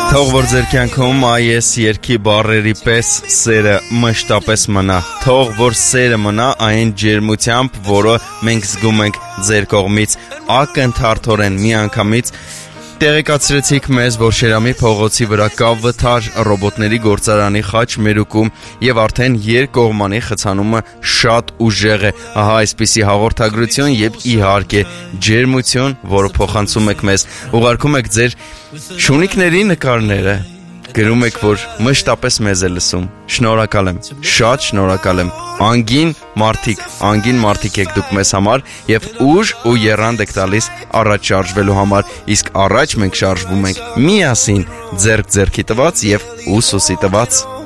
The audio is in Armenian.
Թող որ ձեր կյանքում այս երկի բառերի պես սերը մշտապես մնա, թող որ սերը մնա այն ջերմությամբ, որը մենք զգում ենք ձեր կողմից, ակնթարթորեն միանգամից տեղեկացրեցիք մեզ, որ Շերամի փողոցի վրա կա վթար ռոբոտների գործարանի խաչմերուկում եւ արդեն երկկողմանի խցանումը շատ ուժեղ է։ Ահա այսպիսի հաղորդագրություն եւ իհարկե ջերմություն, որը փոխանցում եք մեզ, ուղարկում եք ձեր շունիկների նկարները, գրում եք, որ մշտապես մեզ է լսում։ Շնորհակալ եմ, շատ շնորհակալ եմ։ Անգին մարդիկ եք դուք մեզ համար եւ ուժ ու եռանդ եք տալիս առաջ շարժվելու համար, իսկ առաջ մենք շարժվում ենք միասին, ձեռք ձեռքի տված եւ ուսուսի տված։